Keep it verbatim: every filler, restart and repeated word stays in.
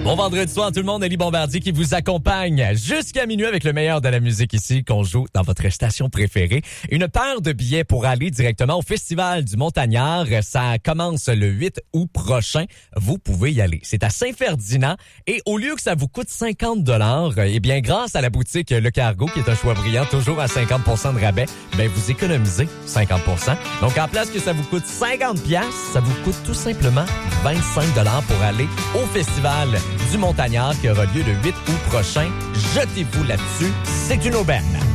Bon vendredi soir tout le monde, Élie Bombardier qui vous accompagne jusqu'à minuit avec le meilleur de la musique ici qu'on joue dans votre station préférée. Une paire de billets pour aller directement au Festival du Montagnard. Ça commence le huit août prochain. Vous pouvez y aller. C'est à Saint-Ferdinand et au lieu que ça vous coûte cinquante dollars, eh bien grâce à la boutique Le Cargo qui est un choix brillant, toujours à cinquante pour cent de rabais, ben vous économisez cinquante pour cent. Donc en place que ça vous coûte cinquante dollars, ça vous coûte tout simplement vingt-cinq dollars pour aller au Festival du Montagnard qui aura lieu le huit août prochain. Jetez-vous là-dessus, c'est une aubaine.